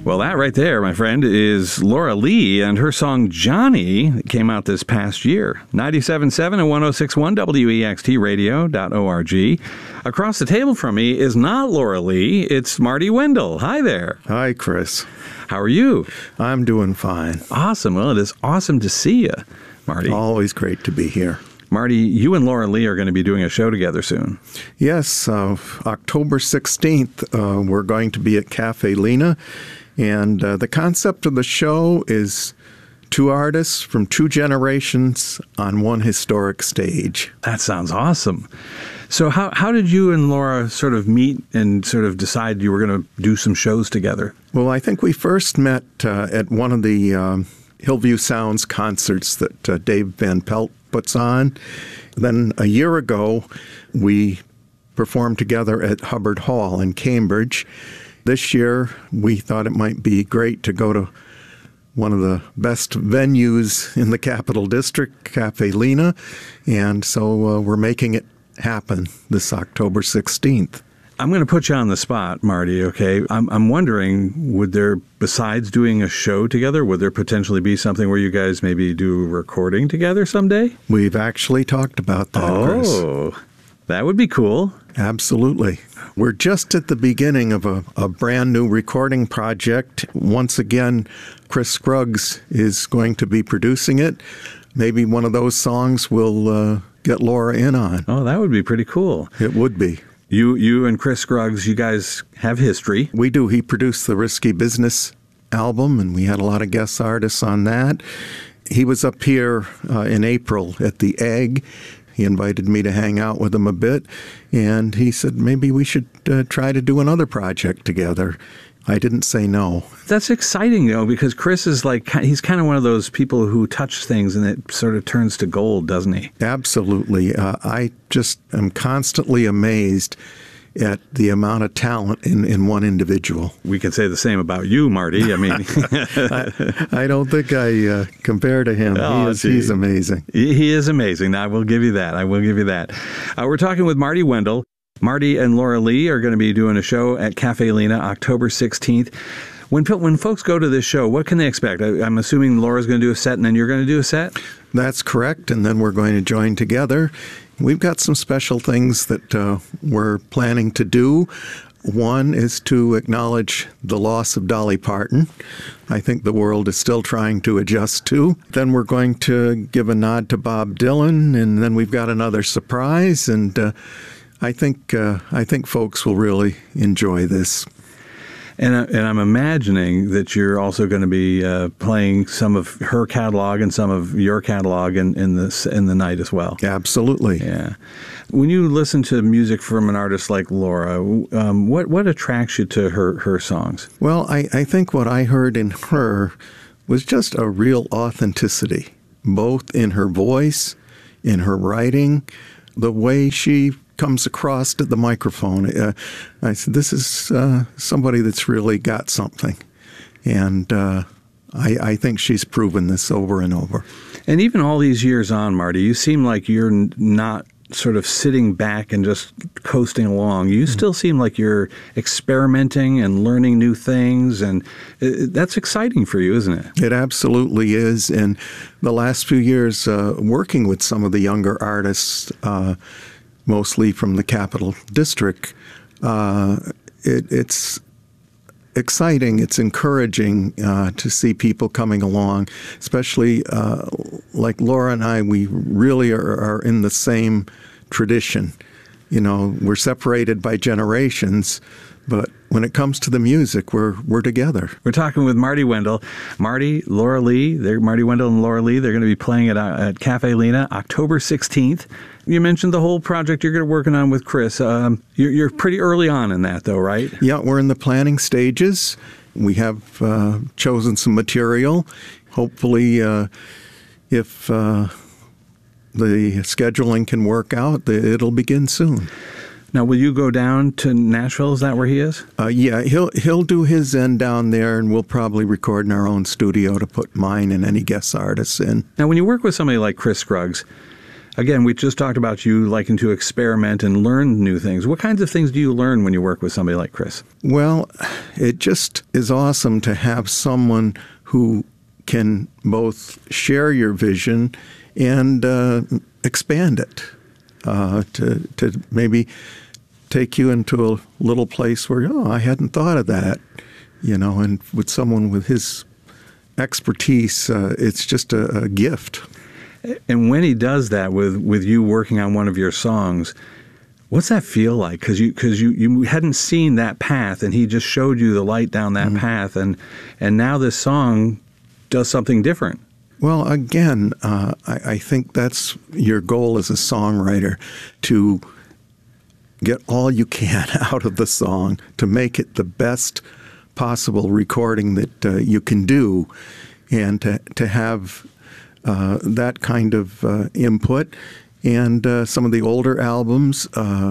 Well, that right there, my friend, is Laura Lee and her song Johnny that came out this past year. 97.7 and 106.1 WEXTradio.org. Across the table from me is not Laura Lee, it's Marty Wendell. Hi there. Hi, Chris. How are you? I'm doing fine. Awesome. Well, it is awesome to see you, Marty. Always great to be here. Marty, you and Laura Lee are going to be doing a show together soon. Yes, October 16th, we're going to be at Cafe Lena. And the concept of the show is two artists from two generations on one historic stage. That sounds awesome. So how did you and Laura sort of meet and sort of decide you were going to do some shows together? Well, I think we first met at one of the Hillview Sounds concerts that Dave Van Pelt puts on. Then a year ago, we performed together at Hubbard Hall in Cambridge. This year, we thought it might be great to go to one of the best venues in the Capital District, Cafe Lena, and so we're making it happen this October 16th. I'm going to put you on the spot, Marty, okay? I'm wondering, would there, besides doing a show together, would there potentially be something where you guys maybe do a recording together someday? We've actually talked about that, Chris. Oh, that would be cool. Absolutely. We're just at the beginning of a brand new recording project. Once again, Chris Scruggs is going to be producing it. Maybe one of those songs will get Laura in on. Oh, that would be pretty cool. It would be. You and Chris Scruggs, you guys have history. We do. He produced the Risky Business album, and we had a lot of guest artists on that. He was up here in April at the Egg. He invited me to hang out with him a bit, and he said maybe we should try to do another project together. I didn't say no. That's exciting, though, because Chris is he's kind of one of those people who touch things and it sort of turns to gold, doesn't he? Absolutely. I just am constantly amazed at the amount of talent in one individual. We can say the same about you, Marty. I mean, I don't think I compare to him. He's amazing. He is amazing. I will give you that. We're talking with Marty Wendell. Marty and Laura Lee are going to be doing a show at Cafe Lena October 16th. When folks go to this show, what can they expect? I'm assuming Laura's going to do a set and then you're going to do a set? That's correct, and then we're going to join together. We've got some special things that we're planning to do. One is to acknowledge the loss of Dolly Parton. I think the world is still trying to adjust to. Then we're going to give a nod to Bob Dylan, and then we've got another surprise, and I think folks will really enjoy this. And I'm imagining that you're also going to be playing some of her catalog and some of your catalog in the night as well. Absolutely. Yeah. When you listen to music from an artist like Laura, what attracts you to her songs? Well, I think what I heard in her was just a real authenticity, both in her voice, in her writing, the way she comes across at the microphone. I said, this is somebody that's really got something. And I think she's proven this over and over. And even all these years on, Marty, you seem like you're not sort of sitting back and just coasting along. You still seem like you're experimenting and learning new things, and that's exciting for you, isn't it? It absolutely is. And the last few years, working with some of the younger artists, mostly from the Capital District, it's exciting. It's encouraging to see people coming along, especially like Laura and I. We really are in the same tradition. You know, we're separated by generations, but when it comes to the music, we're together. We're talking with Marty Wendell. Marty, Laura Lee, Marty Wendell and Laura Lee, they're going to be playing at Cafe Lena October 16th. You mentioned the whole project you're working on with Chris. You're pretty early on in that, though, right? Yeah, we're in the planning stages. We have chosen some material. Hopefully, if the scheduling can work out, it'll begin soon. Now, will you go down to Nashville? Is that where he is? Yeah, he'll do his end down there, and we'll probably record in our own studio to put mine and any guest artists in. Now, when you work with somebody like Chris Scruggs, Again, we just talked about you liking to experiment and learn new things. What kinds of things do you learn when you work with somebody like Chris? Well, it just is awesome to have someone who can both share your vision and expand it, to maybe take you into a little place where, I hadn't thought of that, and with someone with his expertise, it's just a gift. And when he does that with you working on one of your songs, what's that feel like? Because you hadn't seen that path, and he just showed you the light down that path, and now this song does something different. Well, again, I think that's your goal as a songwriter, to get all you can out of the song, to make it the best possible recording that you can do, and to have that kind of input. And some of the older albums,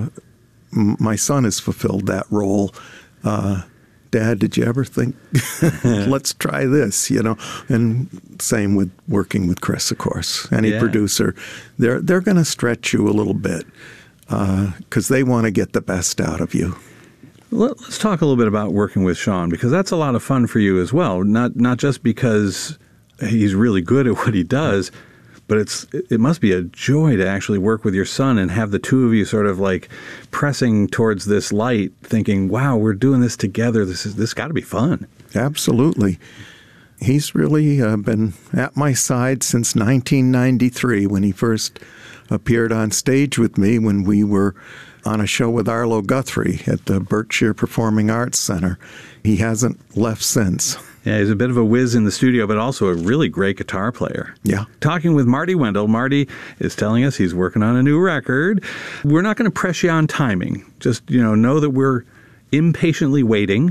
my son has fulfilled that role. Dad, did you ever think, let's try this, And same with working with Chris, of course. Any producer, they're going to stretch you a little bit because they want to get the best out of you. Let's talk a little bit about working with Sean, because that's a lot of fun for you as well. Not just because he's really good at what he does, but it must be a joy to actually work with your son and have the two of you sort of like pressing towards this light, thinking, wow, we're doing this together. This got to be fun. Absolutely. He's really been at my side since 1993, when he first appeared on stage with me when we were on a show with Arlo Guthrie at the Berkshire Performing Arts Center. He hasn't left since. Yeah, he's a bit of a whiz in the studio, but also a really great guitar player. Yeah. Talking with Marty Wendell. Marty is telling us he's working on a new record. We're not going to press you on timing. Just, know that we're impatiently waiting.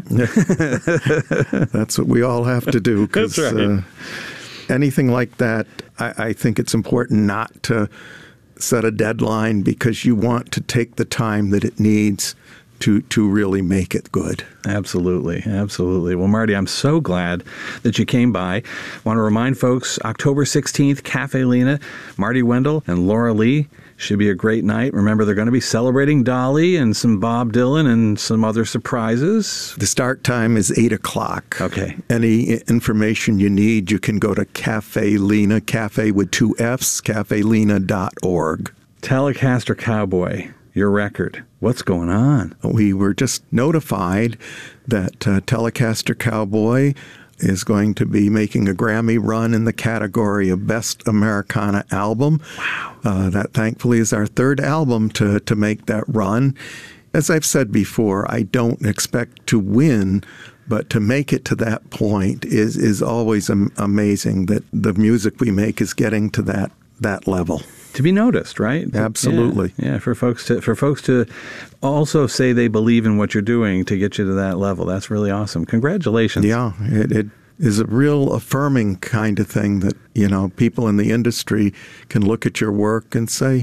That's what we all have to do. That's right. Anything like that, I think it's important not to set a deadline, because you want to take the time that it needs to really make it good. Absolutely. Absolutely. Well, Marty, I'm so glad that you came by. Want to remind folks, October 16th, Cafe Lena, Marty Wendell and Laura Lee. Should be a great night. Remember, they're going to be celebrating Dolly and some Bob Dylan and some other surprises. The start time is 8 o'clock. Okay. Any information you need, you can go to Cafe Lena, cafe with 2 Fs, cafelena.org. Telecaster Cowboy, your record. What's going on? We were just notified that Telecaster Cowboy is going to be making a Grammy run in the category of Best Americana Album. Wow. That thankfully is our third album to make that run. As I've said before, I don't expect to win, but to make it to that point is always amazing, that the music we make is getting to that level. To be noticed, right? Absolutely. Yeah, for folks to also say they believe in what you're doing to get you to that level. That's really awesome. Congratulations. Yeah, it is a real affirming kind of thing that, people in the industry can look at your work and say,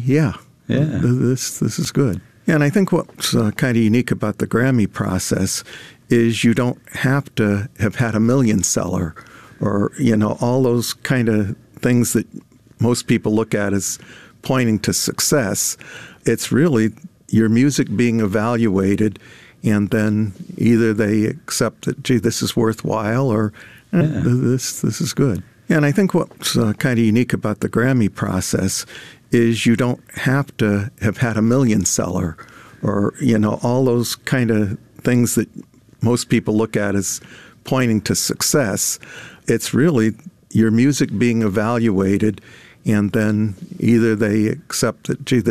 this is good. And I think what's kind of unique about the Grammy process is you don't have to have had a million seller or, all those kind of things that most people look at as pointing to success. It's really your music being evaluated, and then either they accept that, gee, this is worthwhile, or this is good. And I think what's kind of unique about the Grammy process is you don't have to have had a million seller or, all those kind of things that most people look at as pointing to success. It's really your music being evaluated, and then either they accept that, gee,